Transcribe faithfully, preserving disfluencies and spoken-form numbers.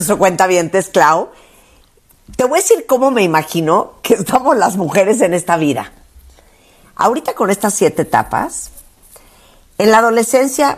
Su cuentavientes, Clau. Te voy a decir cómo me imagino que estamos las mujeres en esta vida. Ahorita con estas siete etapas, en la adolescencia